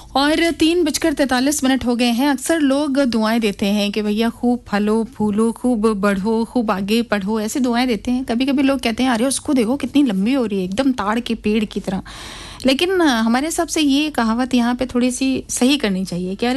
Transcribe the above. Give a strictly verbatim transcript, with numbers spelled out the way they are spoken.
और तीन बजकर तैंतालीस मिनट हो गए हैं। अक्सर लोग दुआएं देते हैं कि भैया खूब फलो फूलो, खूब बढ़ो, खूब आगे पढ़ो, ऐसी दुआएं देते हैं। कभी कभी लोग कहते हैं अरे उसको देखो कितनी लंबी हो रही है, एकदम ताड़ के पेड़ की तरह। लेकिन हमारे हिसाब से ये कहावत यहाँ पे थोड़ी सी सही करनी चाहिए कि अरे